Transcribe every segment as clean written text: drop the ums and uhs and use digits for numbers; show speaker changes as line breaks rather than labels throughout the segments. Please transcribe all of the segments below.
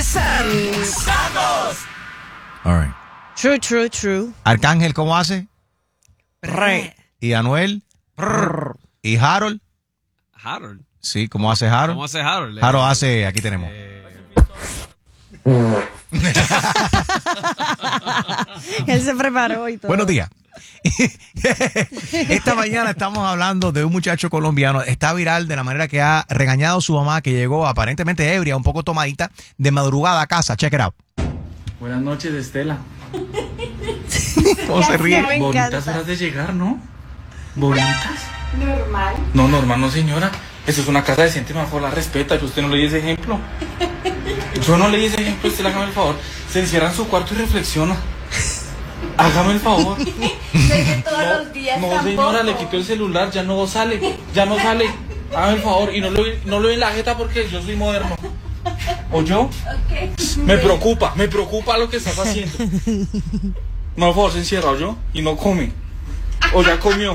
¡Santos!
All right.
True.
Arcángel, ¿cómo hace?
Re.
Y Anuel. Y Harold.
Harold.
Sí, ¿cómo hace Harold?
¿Cómo hace Harold?
Harold hace, aquí tenemos.
Él se preparó y todo.
Buenos días. Esta mañana estamos hablando de un muchacho colombiano. Está viral de la manera que ha regañado a su mamá, que llegó aparentemente ebria, un poco tomadita, de madrugada a casa. Check it out.
Buenas noches, Estela.
¿Cómo se ríe?
Me
Bonitas
encanta.
horas de llegar, ¿no? ¿Bonitas?
Normal.
No, normal no, señora. Eso es una casa decente, mejor la respeta. Y usted no le di ese ejemplo. Yo no le di ese ejemplo, usted hágame el favor. Se encierra en su cuarto y reflexiona. Hágame el favor.
No es que todos los días
No,
tampoco.
señora, le quitó el celular, ya no sale. Ya no sale. Hágame el favor. Y no lo ve en la jeta porque yo soy moderno. ¿O yo?
Ok.
Me preocupa lo que estás haciendo. No, por favor, se encierra, ¿o yo? Y no come. O ya comió.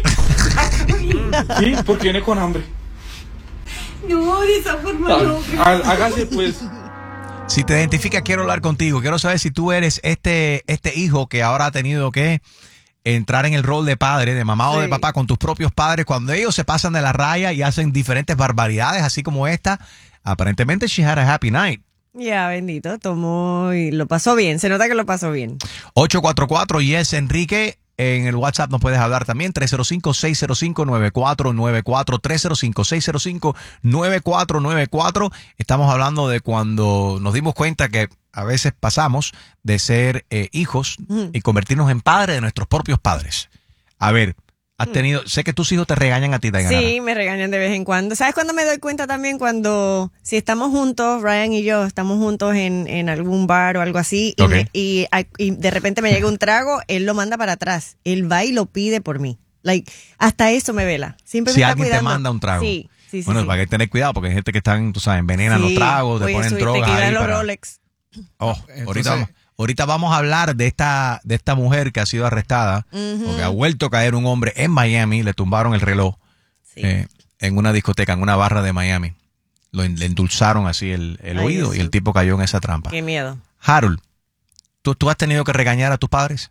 ¿Sí? Porque viene con hambre.
No, de esa forma no.
Hágase pues.
Si te identificas, quiero hablar contigo. Quiero saber si tú eres este hijo que ahora ha tenido que entrar en el rol de padre, de mamá o de
Sí.
papá con tus propios padres, cuando ellos se pasan de la raya y hacen diferentes barbaridades, así como esta. Aparentemente, she had a happy night.
Ya, bendito, tomó y lo pasó bien. Se nota que lo pasó bien.
844 Yes Enrique. En el WhatsApp nos puedes hablar también. 305-605-9494. 305-605-9494. Estamos hablando de cuando nos dimos cuenta que a veces pasamos de ser hijos y convertirnos en padres de nuestros propios padres. A ver, has tenido, sé que tus hijos te regañan a ti, Dayanara.
Sí, me regañan de vez en cuando. ¿Sabes cuándo me doy cuenta también? Cuando, si estamos juntos, Ryan y yo, estamos juntos en algún bar o algo así,
Ok.
y de repente me llega un trago, él lo manda para atrás. Él va y lo pide por mí. Like, hasta eso me vela. Siempre
Si
me está
alguien te
cuidando.
manda un trago.
Sí.
Bueno,
sí.
hay que tener cuidado porque hay gente que están, tú sabes, envenenan los
Sí.
tragos, te
Oye,
ponen
te
drogas
quitan
ahí
los
para...
Rolex.
Oh,
Entonces-
ahorita vamos a hablar de esta mujer que ha sido arrestada porque ha vuelto a caer un hombre en Miami, le tumbaron el reloj
Sí.
en una discoteca, en una barra de Miami. Le endulzaron así el
Ay,
oído
Dios.
y el tipo cayó en esa trampa.
Qué miedo.
Harold, ¿tú has tenido que regañar a tus padres?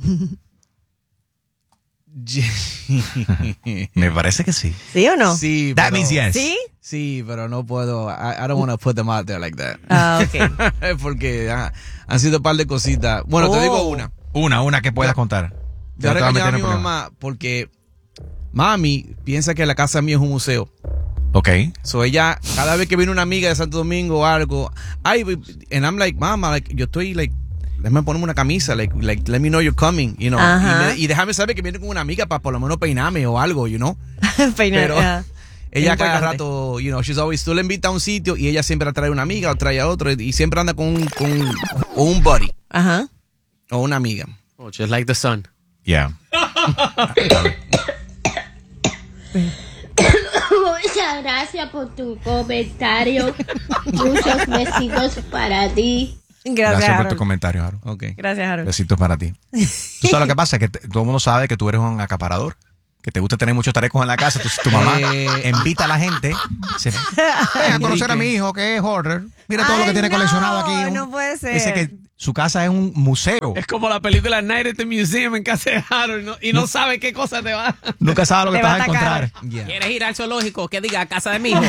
Me parece que sí.
¿Sí o no?
Sí,
That
pero,
means yes.
¿Sí?
sí, pero no puedo. I don't want to put them out there like that.
Ah, ok.
Porque han sido un par de cositas. Bueno, te digo una.
Una que puedas contar.
Yo
No te vas a
regañaba a
meter
mi
en problemas.
mamá porque mami piensa que la casa mía es un museo.
Ok.
So ella, cada vez que viene una amiga de Santo Domingo o algo, and I'm like, mama, like, yo estoy like, déjame ponerme una camisa, like, let me know you're coming, you know.
Ajá.
Y déjame saber que viene con una amiga para por lo menos peinarme o algo, you know.
Peinar,
Pero
ajá.
ella
Es
cada
importante.
rato, you know, she's always, tú le invitas a un sitio y ella siempre trae una amiga o trae a otro y siempre anda con un buddy
Ajá.
o una amiga.
Oh, just like the sun.
Yeah.
Muchas gracias por tu comentario. Muchos besitos para ti.
Gracias,
Gracias por tu
Harold.
comentario, Harold.
Ok.
Gracias, Harold.
Besitos para ti. Tú sabes lo que pasa, que todo el mundo sabe que tú eres un acaparador, que te gusta tener muchos tarecos en la casa. Entonces tu mamá invita a la gente. Ven a conocer a mi hijo que es hoarder. Mira todo lo que
Ay,
tiene
no,
coleccionado aquí.
no puede ser.
Dice que su casa es un museo.
Es como la película Night at the Museum en casa de Harold, ¿no? Y no sabe qué cosa te va.
Nunca sabe lo que
Te
te
va
vas a
a atacar.
encontrar.
Yeah.
¿Quieres ir al zoológico? Que diga casa de mi hijo.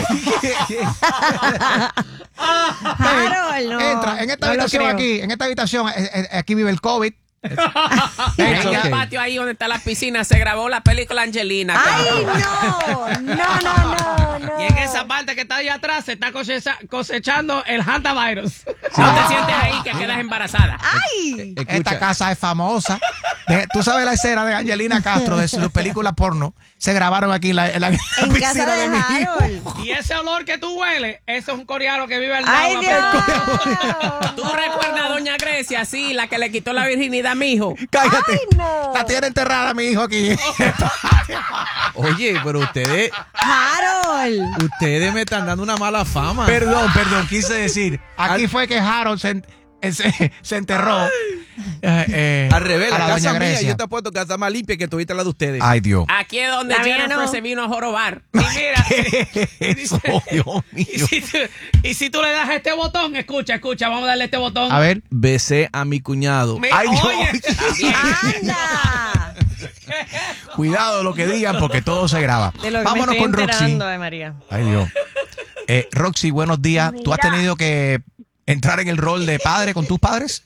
Harold, no.
Entra en esta
No lo
habitación
creo.
aquí. En esta habitación, aquí vive el COVID.
En
It's
el
okay.
patio ahí donde está la piscina se grabó la película Angelina.
¡Ay,
cabrón.
no! No.
Y en esa parte que está ahí atrás se está cosechando el hantavirus. No te sientes ahí que quedas embarazada.
¡Ay!
Esta casa es famosa. Tú sabes la escena de Angelina Castro de sus películas porno. Se grabaron aquí en la
En
piscina
casa de
mi hijo.
Harold.
Y ese olor que tú hueles, ese es un coreano que vive al lado.
¡Ay,
papá.
Dios!
¿Tú recuerdas a Doña Grecia, sí, la que le quitó la virginidad a mi hijo?
Cállate.
¡Ay, no!
La tiene enterrada mi hijo aquí.
Oye, pero ustedes
¡Harold!
me están dando una mala fama.
Perdón, quise decir. Aquí fue que Harold se enterró.
Al revés,
a
la
la
casa
doña
mía,
Grecia.
yo te apuesto que está más limpia que todavía la de ustedes.
Ay, Dios.
Aquí es donde
La mía
Jennifer
no.
se vino a jorobar. Y mira,
Eso, Dios mío.
y si tú le das a este botón, escucha, vamos a darle este botón.
A ver.
Besé a mi cuñado.
Ay, Dios.
Oye,
¡Anda!
Cuidado lo que digan porque todo se graba.
De lo que
Vámonos
me estoy
con Roxy.
enterando de María.
Ay, Dios. Roxy, buenos días. ¿Tú has
Mira.
tenido que entrar en el rol de padre con tus padres?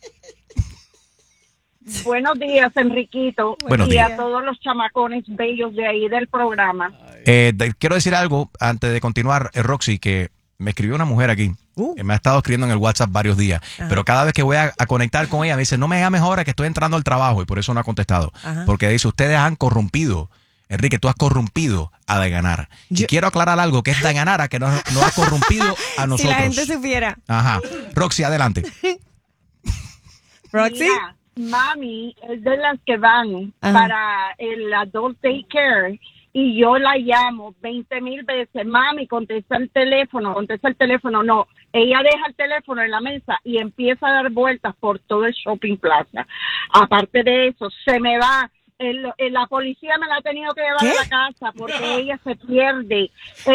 Buenos días, Enriquito.
Buenos
y
días.
a todos los chamacones bellos de ahí del programa.
Quiero decir algo antes de continuar, Roxy, que me escribió una mujer aquí. Me ha estado escribiendo en el WhatsApp varios días. Pero cada vez que voy a conectar con ella, me dice, no me llames ahora que estoy entrando al trabajo. Y por eso no ha contestado.
Ajá.
Porque dice, ustedes han corrompido. Enrique, tú has corrompido a Dayanara. Y quiero aclarar algo, que es Dayanara que nos ha corrompido a
Si
nosotros.
la gente supiera.
Ajá. Roxy, adelante.
Roxy.
Mira, mami es de las que van
Ajá.
para el adult daycare y yo la llamo 20,000 veces. Mami, contesta el teléfono. No, ella deja el teléfono en la mesa y empieza a dar vueltas por todo el shopping plaza. Aparte de eso, se me va. La policía me la ha tenido que llevar
¿Qué?
a la casa porque ella se pierde.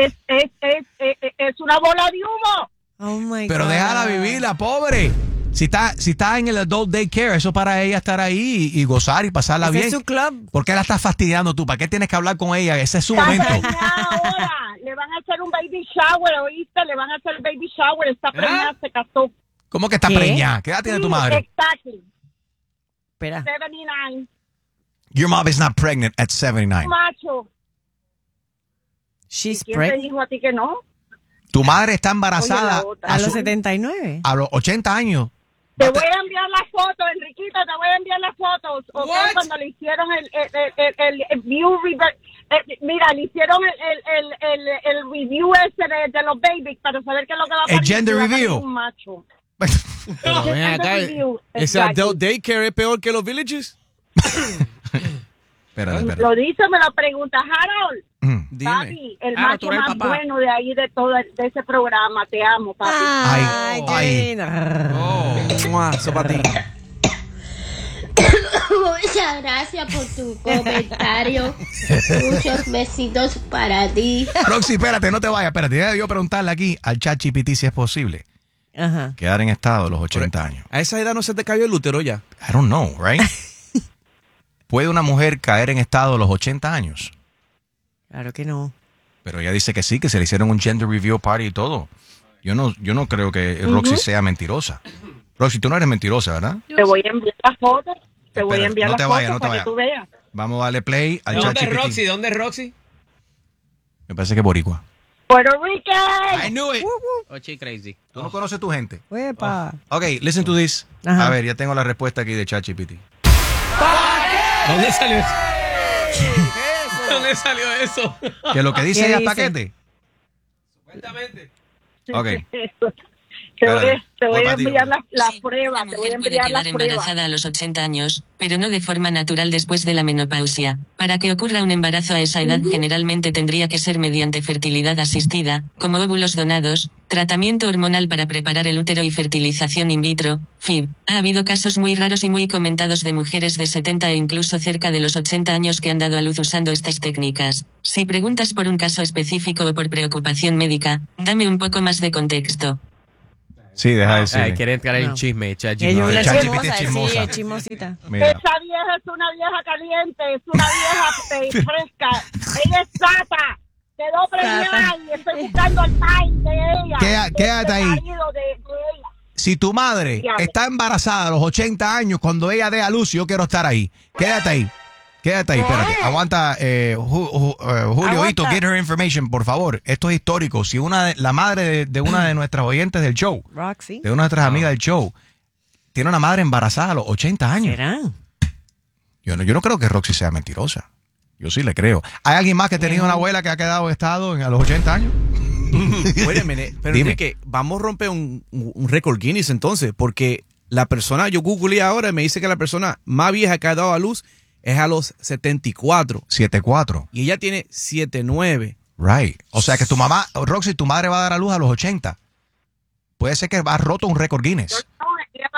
Es una bola de humo.
Oh my
Pero
God.
déjala vivir, la pobre. Si está en el adult daycare, eso para ella estar ahí y gozar y pasarla
Ese
bien.
es su club.
¿Por qué la estás fastidiando tú? ¿Para qué tienes que hablar con ella? Ese es su momento.
Está preñada ahora. Le van a hacer un baby shower, ¿oíste? Le van a hacer baby shower. Está preñada, se casó.
¿Cómo que está
¿Qué?
preñada? ¿Qué edad tiene tu madre?
Exactly.
Espera.
79.
Your mom is not pregnant at 79.
Macho.
She's
¿Quién te
pregnant.
dijo a ti que no?
Tu madre está embarazada
Oye, la otra.
A los 79.
a los 80 años.
Te voy a enviar las fotos, Enriquito, te voy a enviar las fotos. ¿Ok?
What?
Cuando le hicieron el view reverse. Mira, le hicieron el review ese de los babies para saber qué es lo que va a
El
pasar.
gender
Y va a salir
reveal.
un macho.
Pero ven acá,
Review,
ese
exacto.
adult daycare es peor que los villages.
Espérate.
Lo dice, me lo pregunta Harold.
Dime.
Papi, el
Claro,
macho
tú eres el
más
papá.
bueno de ahí de ese programa. Te amo, papi.
Ay, qué
ay.
lindo.
Oh, mua, eso para ti.
Muchas gracias por tu comentario. Muchos besitos para ti.
Roxy, espérate, no te vayas. Espérate, déjame yo preguntarle aquí al ChatGPT si es posible
Ajá.
quedar en estado a los 80 años.
A esa edad no se te cayó el útero ya.
I don't know, right? ¿Puede una mujer caer en estado a los 80 años?
Claro que no.
Pero ella dice que sí, que se le hicieron un gender review party y todo. Yo no creo que Roxy sea mentirosa. Roxy, tú no eres mentirosa, ¿verdad?
Te voy a enviar las fotos. Te voy a
Espérate,
enviar
no
las
te
fotos
vayas, no te
para
vayas.
que tú veas.
Vamos a darle play al
¿Dónde es
ChatGPT.
Roxy? ¿Dónde es Roxy?
Me parece que es boricua.
Puerto Rican.
I knew it.
Oh, she crazy.
¿Tú no conoces tu gente?
Uepa.
Ok, listen to this.
Ajá.
A ver, ya tengo la respuesta aquí de ChatGPT.
¿Dónde salió eso? ¿Dónde salió eso?
Que lo que dice
¿Qué
es
dice?
paquete.
Supuestamente.
Ok.
Te voy
Voy
a
para ti,
enviar
Romy.
las
Sí,
pruebas.
la
Te voy a
mujer puede
enviar
quedar
las pruebas.
embarazada a los 80 años, pero no de forma natural después de la menopausia. Para que ocurra un embarazo a esa edad generalmente tendría que ser mediante fertilidad asistida, como óvulos donados, tratamiento hormonal para preparar el útero y fertilización in vitro, FIV. Ha habido casos muy raros y muy comentados de mujeres de 70 e incluso cerca de los 80 años que han dado a luz usando estas técnicas. Si preguntas por un caso específico o por preocupación médica, dame un poco más de contexto.
Sí, deja de decir.
Ay, quiere entrar en
No.
chisme, ChatGPT.
Ella es una
ChatGPT
chismosa,
es chismosa.
sí, es chismosita.
Mira.
Esa vieja es una vieja caliente, es una vieja fresca. Ella es sata. Quedó preñada y estoy buscando el time de ella.
Quédate ahí.
El marido de ella.
Si tu madre
Ya.
está embarazada a los 80 años, cuando ella dé a luz, yo quiero estar ahí. Quédate ahí. Quédate ahí, espérate. Aguanta, Julio,
Aguanta.
Hito, get her information, por favor. Esto es histórico. Si la madre de una de nuestras oyentes del show,
Roxy.
de una de nuestras amigas del show, tiene una madre embarazada a los 80 años.
¿Será?
Yo no creo que Roxy sea mentirosa. Yo sí le creo. ¿Hay alguien más que ha tenido una abuela que ha quedado en estado a los 80 años?
Pero
Dime.
Enrique, vamos a romper un récord Guinness entonces, porque la persona, yo googleé ahora y me dice que la persona más vieja que ha dado a luz es a los 74
7'4".
y ella tiene 79.
Right. O sea que tu mamá, Roxy, tu madre va a dar a luz a los 80. Puede ser que va roto un récord Guinness.
No, ella va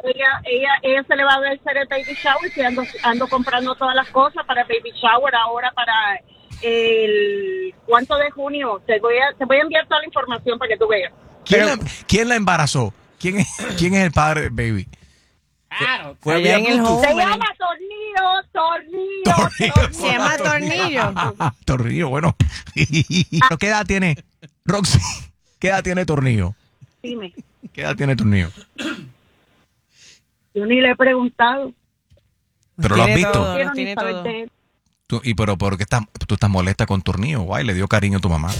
ella se le va a hacer el baby shower, y ando comprando todas las cosas para el baby shower ahora para el ¿cuánto de junio? Te voy a enviar toda la información para que tú veas.
¿Quién la embarazó? ¿Quién es el padre del baby?
Claro.
Allá en el home.
Se llama Tornillo.
Se llama Tornillo.
Tornillo, bueno. ¿Pero qué edad tiene, Roxy? ¿Qué edad tiene Tornillo?
Dime.
¿Qué edad tiene Tornillo?
Yo ni le he preguntado.
¿Pero lo has
Tiene
visto?
todo,
Quiero
los
ni
tiene
saber
todo.
de él.
Pero ¿por qué tú estás molesta con Tornillo? Guay, le dio cariño a tu mamá.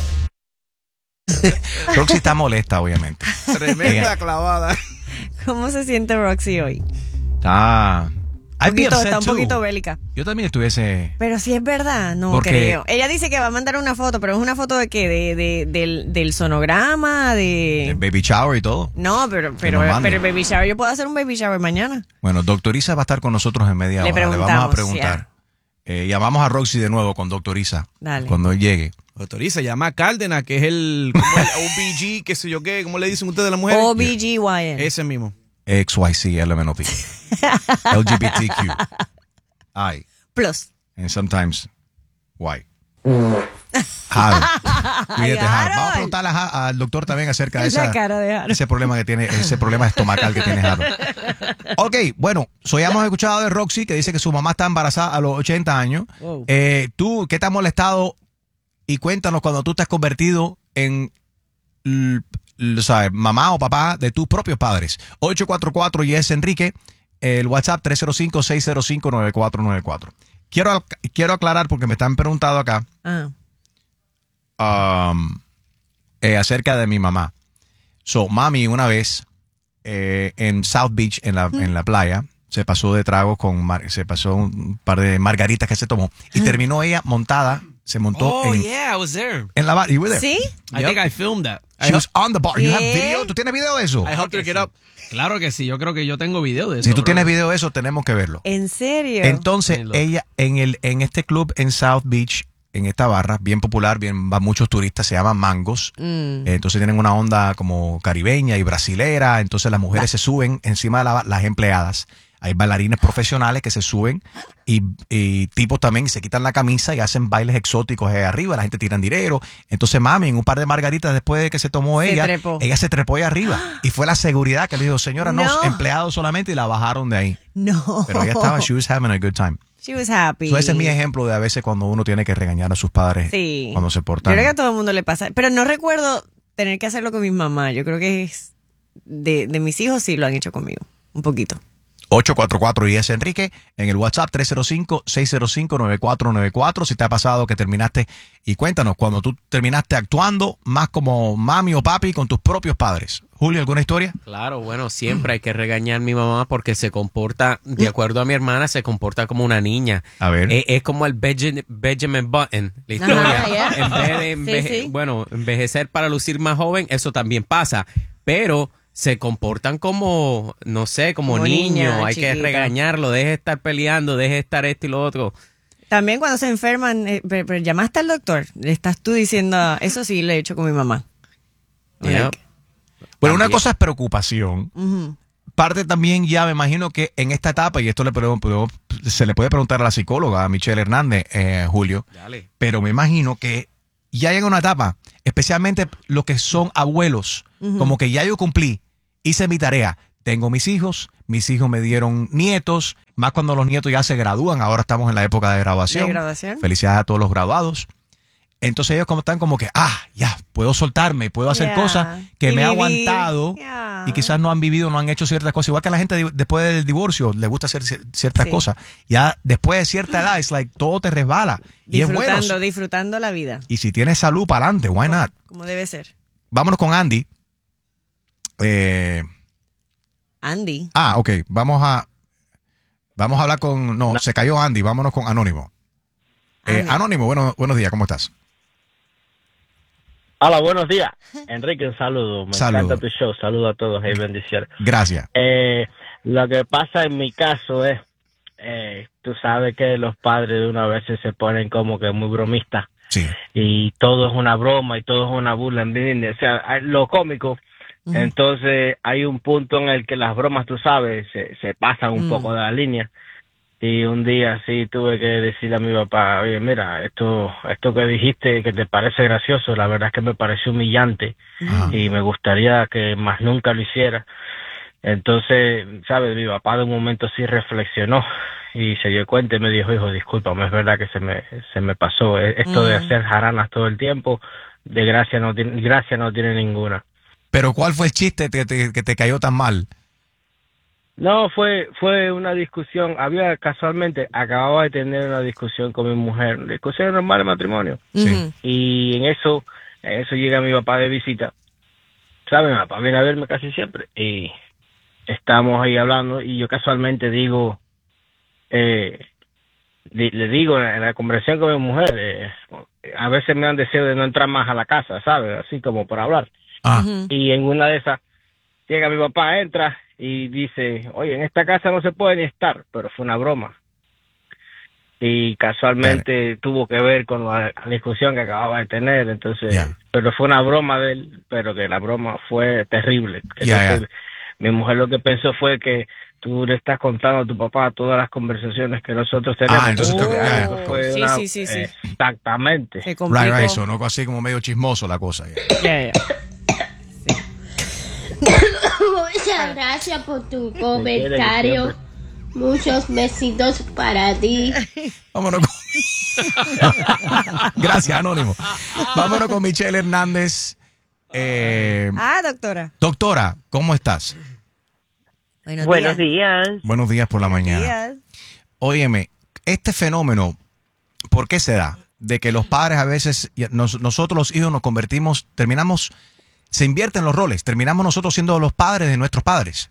Roxy está molesta, obviamente.
Tremenda
Ella
clavada.
¿Cómo se siente Roxy hoy?
está...
Está un poquito bélica.
Yo también estuviese...
Pero si es verdad, no
Porque-
creo. Ella dice que va a mandar una foto, pero es una foto de qué, del sonograma,
el baby shower y todo.
No, pero
nos mande.
el baby shower, yo puedo hacer un baby shower mañana.
Bueno, Doctor Isa va a estar con nosotros en media
Le
hora. Le vamos a
preguntamos,
preguntar. Llamamos a Roxy de nuevo con Doctor Isa.
Dale.
Cuando él llegue.
Autoriza, llama a Cárdenas, que es el OBG, qué sé yo qué, ¿cómo le dicen ustedes a las mujeres?
OBGYN.
Ese mismo.
XYC, LMNOP. LGBTQ. I.
Plus.
And sometimes Y. Harold. Cuídate, Harold. Vamos a preguntarle al doctor también acerca de
La cara de Harold.
ese problema que tiene, ese problema estomacal que tiene Harold. Ok, bueno, ya hemos escuchado de Roxy que dice que su mamá está embarazada a los 80 años.
Wow.
¿Tú qué te has molestado? Y cuéntanos cuando tú te has convertido en ¿sabes? Mamá o papá de tus propios padres. 844 y es Enrique. El WhatsApp 305-605-9494. Quiero aclarar porque me están preguntando acá
Ah.
acerca de mi mamá. Mami una vez en South Beach, en la playa, se pasó de trago se pasó un par de margaritas que se tomó y terminó ella montada, se montó
Oh, yeah, I was there.
en la bar. You were there.
¿Sí?
I think I filmed that.
She was on the bar. You have
¿Qué?
video? ¿Tú tienes video de eso?
I helped her get up.
Claro que sí, yo creo que yo tengo video de eso.
Si tú
bro.
tienes video de eso, tenemos que verlo.
¿En serio?
Entonces,
Muy loco.
ella en este club en South Beach, en esta barra, bien popular, van muchos turistas, se llama Mangos. Entonces tienen una onda como caribeña y brasilera. Entonces las mujeres se suben encima de las empleadas. Hay bailarines profesionales que se suben y tipos también se quitan la camisa y hacen bailes exóticos ahí arriba. La gente tira dinero. Entonces, mami, en un par de margaritas después de que se tomó
Se
ella
trepó.
se trepó ahí arriba. Y fue la seguridad que le dijo, señora, no,
No.
empleados solamente, y la bajaron de ahí.
No.
Pero ella estaba, she was having a good time.
She was happy.
So, ese es mi ejemplo de a veces cuando uno tiene que regañar a sus padres
Sí.
cuando se
Yo
portan.
creo que a todo el mundo le pasa. Pero no recuerdo tener que hacerlo con mi mamá. Yo creo que es de mis hijos sí lo han hecho conmigo. Un poquito.
844 y es Enrique en el WhatsApp 305-605-9494. Si te ha pasado que terminaste, y cuéntanos, cuando tú terminaste actuando más como mami o papi con tus propios padres. Julio, ¿alguna historia?
Claro, bueno, siempre hay que regañar a mi mamá porque se comporta, de acuerdo a mi hermana, se comporta como una niña.
A ver.
Es como el Benjamin Button, la historia.
Ajá, yeah.
En vez de
Sí.
bueno, envejecer para lucir más joven, eso también pasa. Pero se comportan como, no sé, como
Como
niños.
niña,
Hay que
chiquita.
regañarlo, deje de estar peleando, deje de estar esto y lo otro.
También cuando se enferman, pero llamaste al doctor, le estás tú diciendo, eso sí lo he hecho con mi mamá.
Yeah.
Bueno, una
También.
cosa es preocupación.
Ujú.
Parte también ya me imagino que en esta etapa, y esto se le puede preguntar a la psicóloga, a Michelle Hernández, Julio,
Dale.
pero me imagino que ya llega una etapa, especialmente los que son abuelos, como que ya yo cumplí, hice mi tarea, tengo mis hijos me dieron nietos, más cuando los nietos ya se gradúan, ahora estamos en la época de graduación.
¿De graduación?
Felicidades a todos los graduados. Entonces ellos como están como que, ya, puedo soltarme, puedo hacer
Yeah.
cosas que
Y
me he
vivir.
aguantado
Yeah.
y quizás no han vivido, no han hecho ciertas cosas. Igual que a la gente después del divorcio le gusta hacer ciertas
Sí.
cosas. Ya después de cierta edad, es like, todo te resbala. Y es bueno.
Disfrutando la vida,
Y si tienes salud, para adelante, why not?
como debe ser.
Vámonos con Andy.
Andy.
Ok, vamos a hablar con... No, se cayó Andy, vámonos con Anónimo.
Andy.
Anónimo, buenos días, ¿cómo estás?
Hola, buenos días. Enrique, un saludo. Me
Saludo.
encanta tu show. Saludo a todos y bendiciones.
Gracias.
Lo que pasa en mi caso es, tú sabes que los padres de una vez se ponen como que muy bromistas.
Sí.
Y todo es una broma y todo es una burla. ¿Entiendes? O sea, lo cómico Entonces hay un punto en el que las bromas, tú sabes, se pasan un poco de la línea. Y un día sí tuve que decirle a mi papá, oye, mira, esto que dijiste que te parece gracioso, la verdad es que me pareció humillante y me gustaría que más nunca lo hiciera. Entonces, ¿sabes? Mi papá de un momento sí reflexionó y se dio cuenta y me dijo, hijo, discúlpame, es verdad que se me pasó. Esto de hacer jaranas todo el tiempo, de gracia no tiene ninguna.
Pero ¿cuál fue el chiste que te cayó tan mal?
No, fue una discusión. Acababa de tener una discusión con mi mujer, discusión normal de matrimonio.
Sí.
Y en eso llega mi papá de visita. ¿Sabe? Mi papá viene a verme casi siempre. Y estamos ahí hablando y yo casualmente digo, le digo en la conversación con mi mujer, a veces me dan deseo de no entrar más a la casa, ¿sabes? Así como por hablar. Y en una de esas llega mi papá, entra y dice, oye, en esta casa no se puede ni estar, pero fue una broma. Y casualmente tuvo que ver con la discusión que acababa de tener, entonces, pero fue una broma de él, pero que la broma fue terrible. Entonces, mi mujer lo que pensó fue que tú le estás contando a tu papá todas las conversaciones que nosotros tenemos.
Entonces
Sí.
Exactamente.
Se complicó.
Right, sonó así como medio chismoso la cosa.
Muchas gracias por tu comentario. Muchos besitos para ti.
Vámonos con... Gracias, Anónimo. Vámonos con Michelle Hernández.
Doctora.
Doctora, ¿cómo estás?
Buenos días.
Buenos días por la mañana. Óyeme, este fenómeno, ¿por qué se da? De que los padres a veces, nosotros los hijos nos convertimos, se invierten los roles, terminamos nosotros siendo los padres de nuestros padres.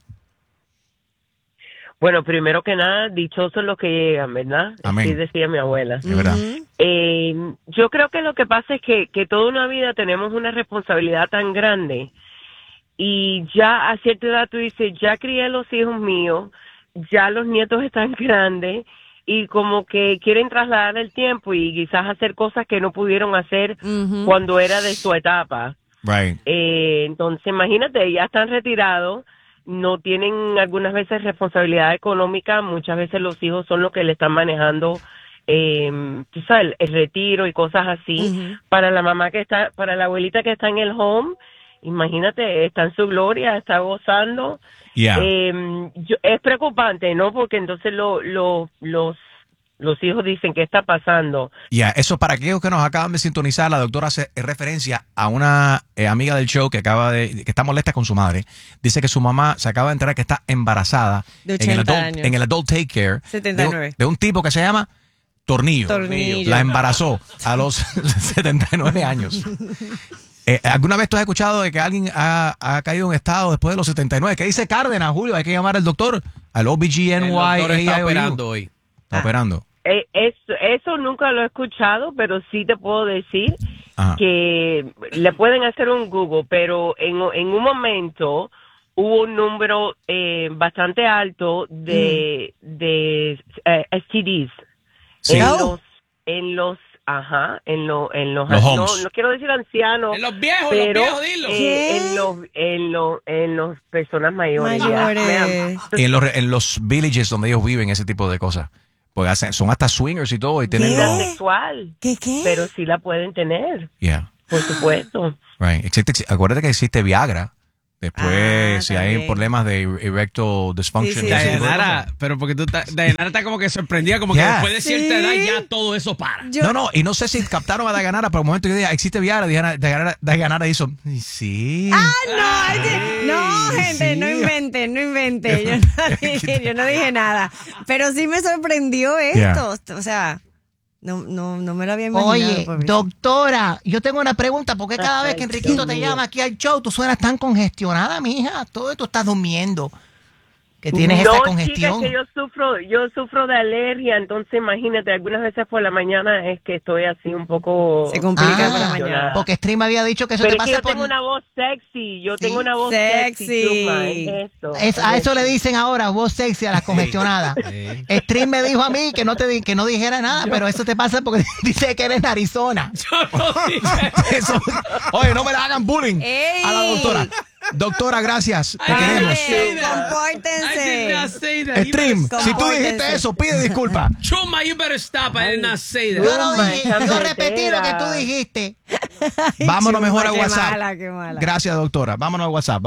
Bueno, primero que nada, dichosos los que llegan, ¿verdad?
Amén.
Así decía mi abuela.
Es verdad.
Yo creo que lo que pasa es que toda una vida tenemos una responsabilidad tan grande y ya a cierta edad tú dices, ya crié los hijos míos, ya los nietos están grandes y como que quieren trasladar el tiempo y quizás hacer cosas que no pudieron hacer cuando era de su etapa.
Right.
Entonces, imagínate, ya están retirados, no tienen algunas veces responsabilidad económica, muchas veces los hijos son los que le están manejando, tú sabes, el retiro y cosas así. Para la mamá para la abuelita que está en el home, imagínate, está en su gloria, está gozando. Es preocupante, ¿no? Porque entonces los hijos dicen, ¿qué está pasando?
Eso para aquellos que nos acaban de sintonizar, la doctora hace referencia a una amiga del show que está molesta con su madre. Dice que su mamá se acaba de enterar que está embarazada
de 80 años.
En el Adult Take Care
79.
De un tipo que se llama Tornillo. La embarazó a los 79 años. ¿Alguna vez tú has escuchado de que alguien ha caído en estado después de los 79? ¿Qué dice Cárdenas, Julio? Hay que llamar al doctor, al OBGYN.
El doctor está operando hoy.
Está operando.
Eso nunca lo he escuchado, pero sí te puedo decir que le pueden hacer un Google, pero en un momento hubo un número bastante alto de STDs en los no quiero decir ancianos,
en los viejos,
pero
dilo.
en los personas mayores.
Y en los villages donde ellos viven, ese tipo de cosas. Pues son hasta swingers y todo. Y tienen
sexual.
¿Qué?
Pero sí la pueden tener. Por supuesto.
Right. Acuérdate que existe Viagra. Después, si hay problemas de erectile dysfunction.
Dayanara, pero porque Dayanara está como que sorprendida, como que después de cierta edad ya todo eso para.
No, y no sé si captaron a Dayanara, pero el momento que yo dije, existe Viagra, Dayanara hizo, sí.
Gente, no invente. Yo no dije nada. Pero sí me sorprendió esto. O sea, no me lo había imaginado.
Oye, doctora, yo tengo una pregunta. ¿Por qué cada vez que Enriquito te llama aquí al show, tú suenas tan congestionada, mija? Todo esto estás durmiendo. Que tienes esta congestión.
Chica, que yo sufro de alergia, entonces imagínate, algunas veces por la mañana es que estoy así un poco...
Se complica por la mañana.
Porque Stream había dicho que eso
pero
te pasa
yo tengo una voz sexy, tengo una voz sexy. Chuma,
a eso le dicen ahora, voz sexy a las congestionadas. Stream me dijo a mí que no dijera nada, pero eso te pasa porque dice que eres narizona.
Oye, no me la hagan bullying a la doctora. Doctora, gracias. Te
I
queremos.
did not say that. I
Compórtense.
did not say that. You
Stream,
better
si
stop.
tú dijiste eso, pide disculpas.
Chuma, you better stop. I did not say that.
Yo no dije, yo repetí lo que tú dijiste.
Vámonos
Chuma,
mejor a
qué
WhatsApp.
mala, qué mala.
Gracias, doctora. Vámonos a WhatsApp.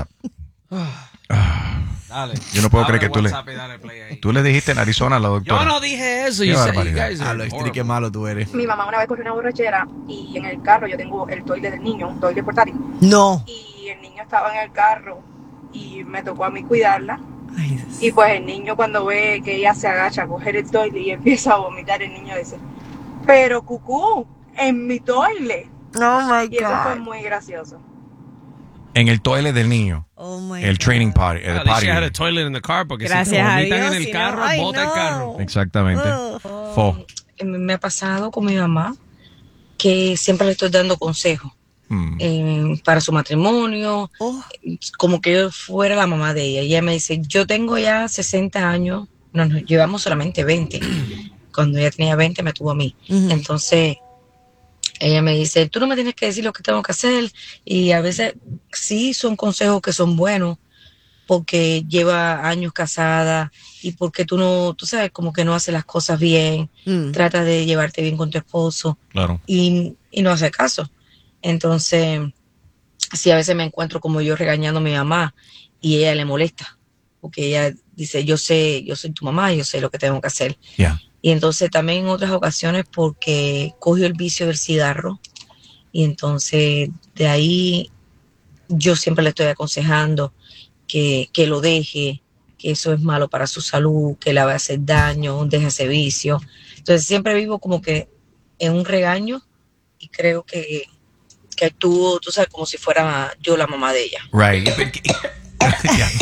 Dale.
Yo no puedo
Abre
creer que
WhatsApp y dale play ahí.
tú le dijiste en Arizona a la doctora.
Yo no dije eso.
Qué
You said you
barbaridad.
guys are horrible.
Qué malo tú eres.
Mi mamá una vez corrió una borrachera y en el carro yo tengo el toile del niño, un toile portátil.
No.
Y el niño estaba en el carro y me tocó a mí cuidarla. Y pues el niño cuando ve que ella se agacha a coger el toile y empieza a vomitar, el niño dice, pero cucú, en mi toile.
Oh my
Y eso fue
God.
muy gracioso.
En el toilet del niño.
Oh my
El training party.
At
El
least
party.
she had a toilet in the car porque si te
Gracias a
vomitan
Dios,
en el
si
carro,
no, ay,
bota el
no.
carro.
Exactamente. Fo.
Me ha pasado con mi mamá que siempre le estoy dando consejos para su matrimonio, como que yo fuera la mamá de ella. Ella me dice, yo tengo ya 60 años, nos llevamos solamente 20. Cuando ella tenía 20 me tuvo a mí. Entonces, ella me dice, tú no me tienes que decir lo que tengo que hacer. Y a veces sí son consejos que son buenos, porque lleva años casada y porque tú no, tú sabes, como que no haces las cosas bien, tratas de llevarte bien con tu esposo
Claro.
y no hace caso. Entonces, sí, a veces me encuentro como yo regañando a mi mamá y ella le molesta, porque ella dice, yo soy tu mamá, yo sé lo que tengo que hacer.
Yeah.
Y entonces también en otras ocasiones porque cogió el vicio del cigarro y entonces de ahí yo siempre le estoy aconsejando que lo deje, que eso es malo para su salud, que le va a hacer daño, deje ese vicio. Entonces siempre vivo como que en un regaño y creo que actúo, tú sabes, como si fuera yo la mamá de ella.
Right. Yeah.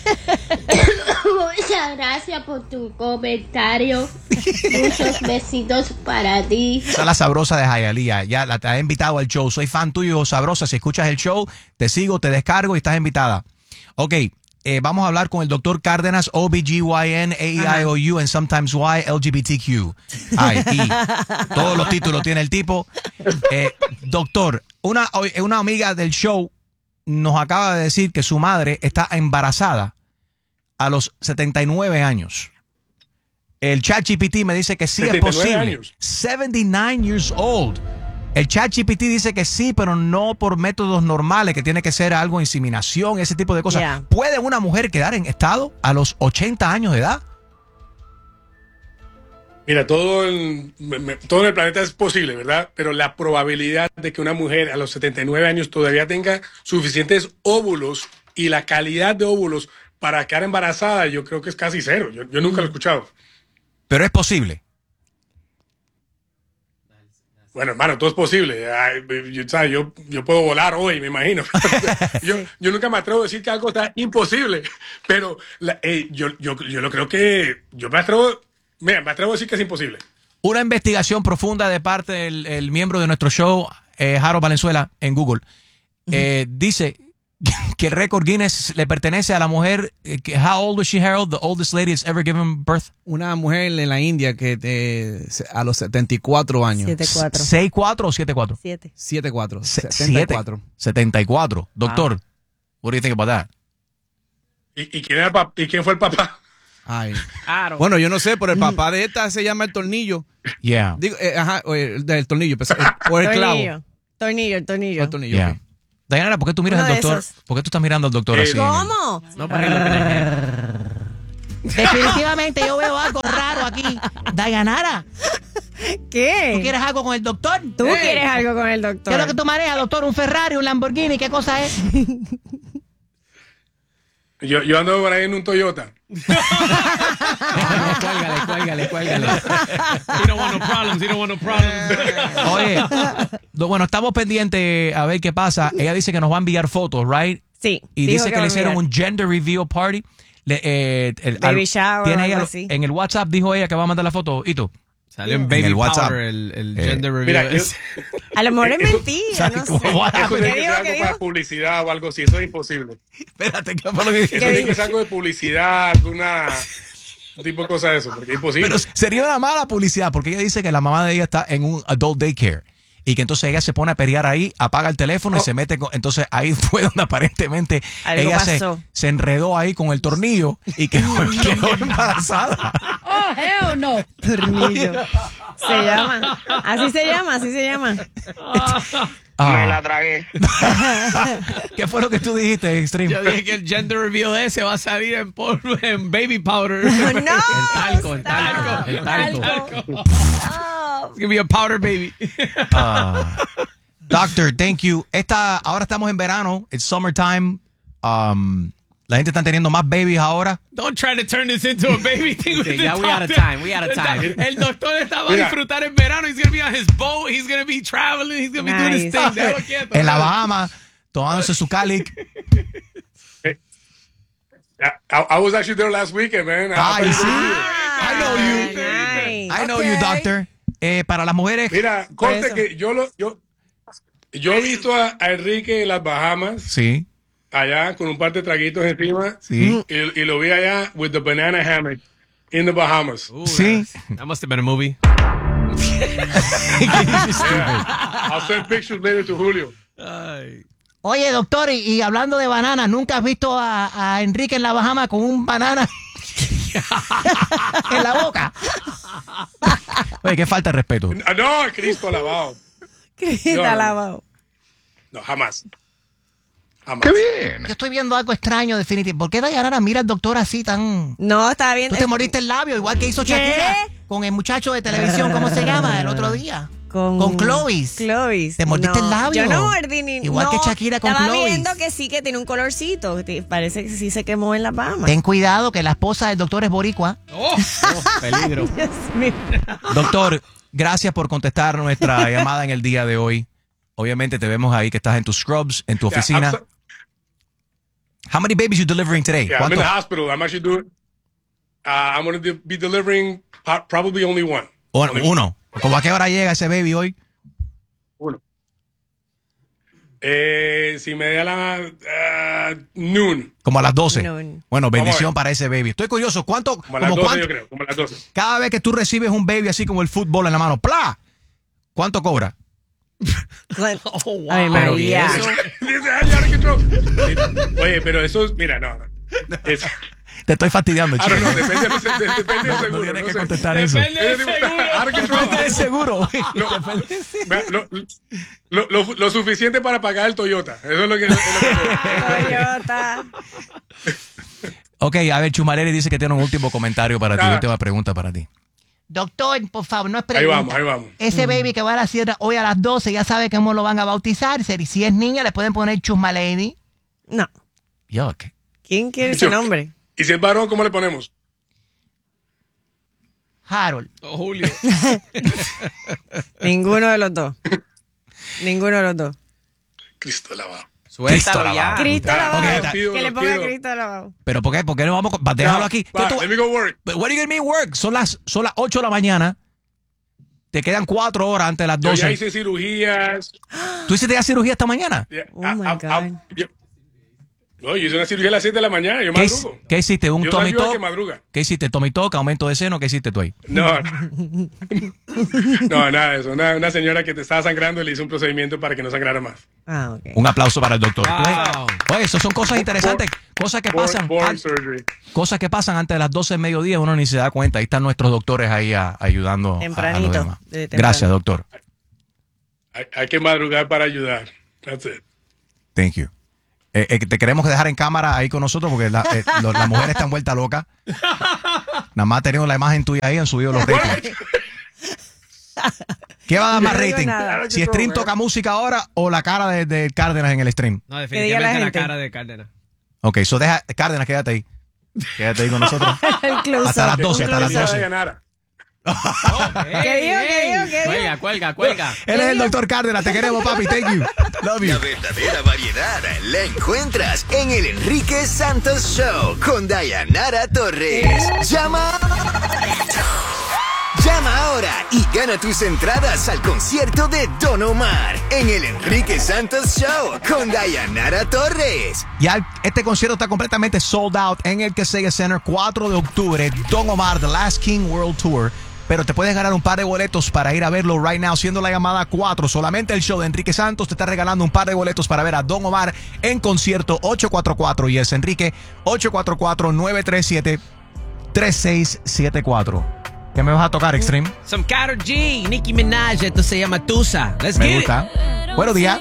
Muchas gracias por tu comentario. Muchos besitos para ti.
Esa es la sabrosa de Hialeah. Ya te ha invitado al show. Soy fan tuyo, sabrosa. Si escuchas el show, te sigo, te descargo y estás invitada. Ok, vamos a hablar con el doctor Cárdenas, OBGYN, AEIOU, and sometimes Y, LGBTQ. Ay, y todos los títulos tiene el tipo. Doctor, una amiga del show nos acaba de decir que su madre está embarazada a los 79 años. El ChatGPT me dice que sí es
79
posible.
años.
79 years old. El ChatGPT dice que sí, pero no por métodos normales, que tiene que ser algo, inseminación, ese tipo de cosas.
Yeah.
¿Puede una mujer quedar en estado a los 80 años de edad?
Mira, todo en el planeta es posible, ¿verdad? Pero la probabilidad de que una mujer a los 79 años todavía tenga suficientes óvulos y la calidad de óvulos para quedar embarazada, yo creo que es casi cero. Yo nunca lo he escuchado.
Pero es posible.
Bueno, hermano, todo es posible. Ay, ¿sabes? Yo puedo volar hoy, me imagino. yo nunca me atrevo a decir que algo está imposible, pero yo lo creo que... me atrevo a decir que es imposible.
Una investigación profunda de parte del miembro de nuestro show, Harold Valenzuela, en Google, dice que el récord Guinness le pertenece a la mujer. How old was she, Harold? The oldest lady that's ever given birth?
Una mujer en la India que a los 74 años.
7'4".
¿6'4" o 7'4"?
7'4".
74. 74. Doctor, what do you think about that?
¿Y quién fue el papá?
Ay. Bueno, yo no sé, pero el papá de esta se llama el tornillo.
Yeah.
Digo, o el tornillo, o el clavo.
Tornillo.
El tornillo.
Yeah.
Ok.
Diana, ¿por qué tú miras
Uno
al
de
doctor?
esos.
¿Por qué tú estás mirando al doctor así?
¿Cómo?
No, para que lo crean.
Definitivamente yo veo algo raro aquí. Dayanara,
¿Qué?
¿tú quieres algo con el doctor?
¿Tú quieres algo con el doctor?
¿Qué es lo que tú manejas, doctor? ¿Un Ferrari, un Lamborghini? ¿Qué cosa es?
Yo ando por ahí en un Toyota.
Cuélgale.
You don't want no problems.
Oye, bueno, estamos pendientes a ver qué pasa. Ella dice que nos va a enviar fotos, right?
Sí.
Y
dijo
dice que
va
le
a
hicieron
enviar.
un gender reveal party.
Baby shower
tiene
o
ella,
algo así.
en el WhatsApp dijo ella que va a mandar la foto. ¿Y tú?
Salió en Baby
el WhatsApp.
Powder el gender
Mira,
reveal.
A lo mejor es mentira, no sé.
Eso
¿Qué
tiene que
dijo?
ser
¿Qué
algo para
dijo?
publicidad o algo así. Eso es imposible.
Espérate, ¿qué fue lo que
Eso tiene que ser algo de publicidad, alguna tipo de cosa de eso, porque es imposible.
Pero sería una mala publicidad porque ella dice que la mamá de ella está en un adult daycare y que entonces ella se pone a pelear ahí, apaga el teléfono y se mete entonces ahí fue donde aparentemente
Algo
ella
pasó.
se enredó ahí con el tornillo y quedó embarazada.
Oh, hell no.
Tornillo. Se llama. Así se llama.
Me
la tragué.
¿Qué fue lo que tú dijiste, Extreme?
Yo dije que el gender reveal ese va a salir en polvo, en baby powder.
No,
el talco. It's gonna be a powder baby.
Doctor, thank you. Ahora estamos en verano. It's summertime. La gente está teniendo más babies ahora.
Don't try to turn this into a baby thing.
Okay, ya we out of time.
El doctor va a disfrutar en verano. He's going to be on his boat. He's going to be traveling. He's going to be doing his thing. Déjalo quieto.
En la Bahama, tomándose su cáliz.
I was actually there last weekend, man.
Ay, sí. I know you, doctor. Para las mujeres.
Mira, corte que yo he visto a Enrique en las Bahamas.
Sí.
Allá con un par de traguitos encima.
Sí.
Y lo vi allá with the banana hammock in the Bahamas.
Ooh,
sí.
That must have been a movie.
I'll send pictures later to Julio.
Oye, doctor, y hablando de bananas, ¿nunca has visto a Enrique en la Bahama con un banana en la boca?
Oye, qué falta de respeto.
No, Cristo alabado.
Cristo alabado.
No, jamás.
¡Qué bien! Yo estoy viendo algo extraño, definitivo. ¿Por qué Dayanara mira al doctor así tan...?
No, estaba viendo...
Tú te mordiste el labio, igual que hizo Shakira con el muchacho de televisión, ¿cómo se llama? El otro día. Con Clovis. Te mordiste el labio.
Yo no mordí ni...
Igual que Shakira con Clovis.
Estaba viendo que sí, que tiene un colorcito. Parece que sí se quemó en la Bahamas.
Ten cuidado que la esposa del doctor es boricua.
Peligro.
Dios mío.
Doctor, gracias por contestar nuestra llamada en el día de hoy. Obviamente te vemos ahí que estás en tus scrubs, en tu oficina. How many babies you delivering today?
Yeah, I'm in the hospital. I'm actually doing... I'm going to be delivering probably only one.
Uno. ¿Cómo a qué hora llega ese baby hoy?
Uno. Si me da la noon.
Como a las 12.
Noon.
Bueno, bendición para ese baby. Estoy curioso, ¿cuánto?
Como a las 12 yo creo, como a las 12.
Cada vez que tú recibes un baby así como el fútbol en la mano, ¡plá! ¿Cuánto cobra?
Ay, María.
Oye, pero eso es, mira, no.
Te estoy fastidiando, chico.
No, depende del seguro.
No tienes que contestar eso.
Depende
del seguro.
Lo suficiente para pagar el Toyota. Eso es lo que...
Toyota.
Ok, a ver, Chumaleri dice que tiene un último comentario para ti, última pregunta para ti.
Doctor, por favor, no es pregunta.
Ahí vamos.
Ese baby que va a la sierra hoy a las 12, ya sabe cómo lo van a bautizar. Si es niña, le pueden poner Chusma Lady.
No.
Yuck.
¿Quién quiere ese nombre?
¿Y si es varón, cómo le ponemos?
Harold.
Julio.
Ninguno de los dos.
Cristo lavado.
Suéltalo ya.
Cristo lavado.
Pido,
Que le ponga Cristo lavado.
¿Pero por qué? ¿Por qué no vamos? Déjalo aquí.
Let me go work.
What do you mean work? Son las 8 de la mañana. Te quedan 4 horas antes de las 12.
Yo ya hice cirugías.
¿Tú hiciste ya cirugía esta mañana?
Oh my God.
No, yo hice una cirugía a las 7 de la mañana. Yo madrugo.
¿Qué hiciste? ¿Un
yo
tummy
soy yo el que
tuck?
madruga.
¿Qué hiciste? ¿Tummy tuck? ¿Aumento de seno? ¿Qué hiciste tú ahí?
No, nada de eso. Una señora que te estaba sangrando le hizo un procedimiento para que no sangrara más.
Ah, ok.
Un aplauso para el doctor.
Wow.
Oye, eso son cosas interesantes. Cosas que pasan.
Surgery.
Cosas que pasan antes de las 12 del mediodía. Uno ni se da cuenta. Ahí están nuestros doctores ahí ayudando a los
Tempranito.
demás. Gracias, doctor.
Hay que madrugar para ayudar. That's it.
Thank you. Te queremos dejar en cámara ahí con nosotros porque las mujeres están vueltas locas. Nada más tenemos la imagen tuya ahí, han subido los ratings. ¿Qué va a dar más rating? Si Stream toca música ahora o la cara de Cárdenas en el stream.
No, definitivamente la cara de Cárdenas.
Ok, so deja, Cárdenas, quédate ahí. Quédate ahí con nosotros. Hasta las 12, hasta las 12.
¿Qué dijo?
Cuelga.
Él es el doctor Cárdenas, te queremos, papi. Thank you. Love you.
La verdadera variedad la encuentras en el Enrique Santos Show con Dayanara Torres. Llama ahora y gana tus entradas al concierto de Don Omar en el Enrique Santos Show con Dayanara Torres.
Ya este concierto está completamente sold out en el Kaseya Center, 4 de octubre. Don Omar, The Last King World Tour. pero te puedes ganar un par de boletos para ir a verlo right now, siendo la llamada 4. Solamente el show de Enrique Santos te está regalando un par de boletos para ver a Don Omar en concierto. 844 y es Enrique 844-937-3674. ¿Qué me vas a tocar, Extreme?
Some Karol G, Nicki Minaj, esto se llama Tusa. Let's
Me
get
gusta.
it.
Buenos días.